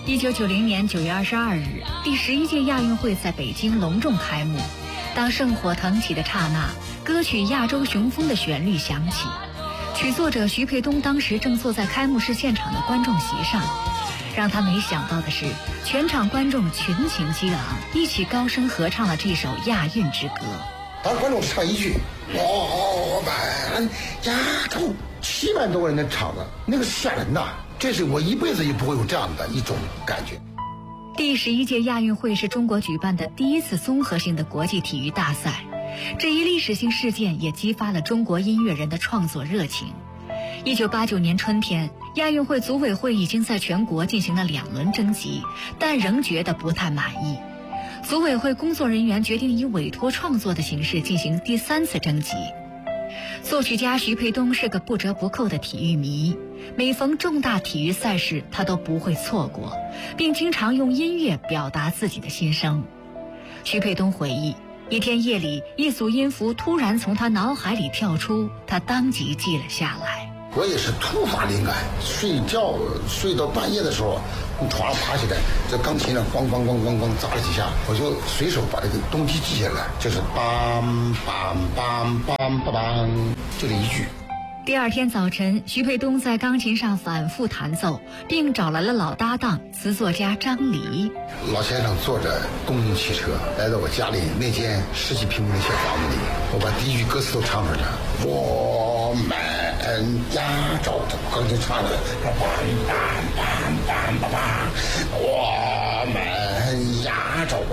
1990年9月22日，第11届亚运会在北京隆重开幕。当圣火腾起的刹那，歌曲《亚洲雄风》的旋律响起。曲作者徐沛东当时正坐在开幕式现场的观众席上，让他没想到的是，全场观众群情激昂，一起高声合唱了这首亚运之歌。 当观众唱一句“我们亚洲”，7万多个人的场子，那个吓人呐！这是我一辈子也不会有这样的一种感觉。 第11届亚运会是中国举办的第一次综合性的国际体育大赛，这一历史性事件也激发了中国音乐人的创作热情。1989年春天，亚运会组委会已经在全国进行了2轮征集，但仍觉得不太满意。组委会工作人员决定以委托创作的形式进行第3次征集。作曲家徐沛东是个不折不扣的体育迷，每逢重大体育赛事他都不会错过，并经常用音乐表达自己的心声。徐沛东回忆，一天夜里，一组音符突然从他脑海里跳出，他当即记了下来。 我也是突发灵感，睡觉睡到半夜的时候，从床上爬起来，这钢琴上咣咣咣咣咣砸了几下，我就随手把这个东西记下来，就是梆梆梆梆梆梆，就这一句。 第二天早晨，徐沛东在钢琴上反复弹奏，并找来了老搭档词作家张黎。 老先生坐着公共汽车来到我家里那间10几平米的小房子里，我把第一句歌词都唱出来了。我们亚洲，钢琴唱的，我们亚洲，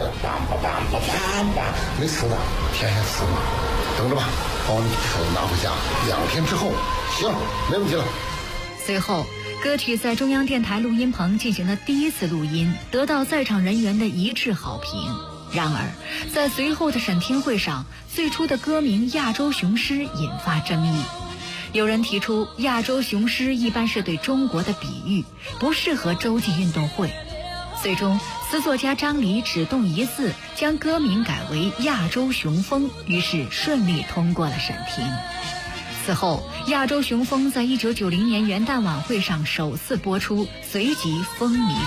没词的，填下词嘛，等着吧，把我的手拿回家，2天之后，行，没问题了。 随后，歌曲在中央电台录音棚进行了第1次录音，得到在场人员的一致好评。然而，在随后的审听会上，最初的歌名《亚洲雄狮》引发争议。有人提出，亚洲雄狮一般是对中国的比喻，不适合洲际运动会。最终，词作家张黎只动一字，将歌名改为亚洲雄风，于是顺利通过了审听。此后，亚洲雄风在1990年元旦晚会上首次播出，随即风靡